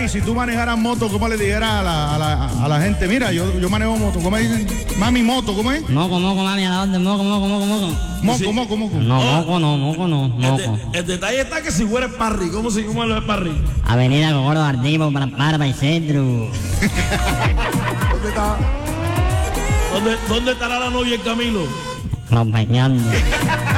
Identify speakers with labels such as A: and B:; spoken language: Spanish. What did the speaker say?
A: Jackie, si tú manejaras moto, ¿cómo le dijeras a la gente? Mira, yo manejo moto. ¿Cómo dicen? Mami, moto, ¿cómo es?
B: Moco, mami, ¿a dónde? Moco.
A: Moco.
B: No, moco.
C: El detalle está que si fuera Parry, ¿cómo lo es Parry?
B: Avenida Cogoro Artivo, para el centro.
C: ¿Dónde está? ¿Dónde estará la novia en Camilo?
B: Los bañando.